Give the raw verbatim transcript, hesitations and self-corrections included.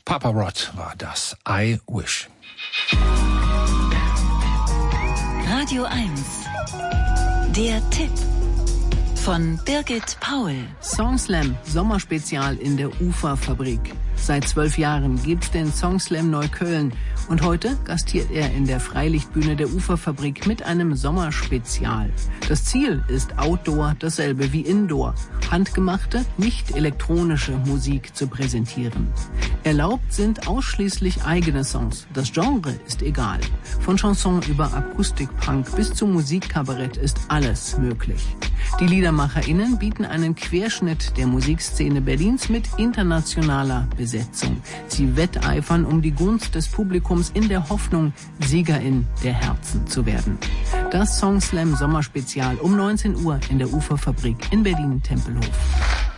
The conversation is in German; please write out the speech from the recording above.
Papa Rod war das. I Wish. Radio eins. Der Tipp von Birgit Paul. Songslam Sommerspezial in der Uferfabrik. Seit zwölf Jahren gibt's den Songslam Neukölln und heute gastiert er in der Freilichtbühne der Uferfabrik mit einem Sommerspezial. Das Ziel ist Outdoor dasselbe wie Indoor, handgemachte, nicht elektronische Musik zu präsentieren. Erlaubt sind ausschließlich eigene Songs. Das Genre ist egal. Von Chanson über Akustikpunk bis zu Musikkabarett ist alles möglich. Die LiedermacherInnen bieten einen Querschnitt der Musikszene Berlins mit internationaler Besetzung. Sie wetteifern um die Gunst des Publikums in der Hoffnung, Siegerin der Herzen zu werden. Das Songslam Sommerspezial um neunzehn Uhr in der Uferfabrik in Berlin-Tempelhof.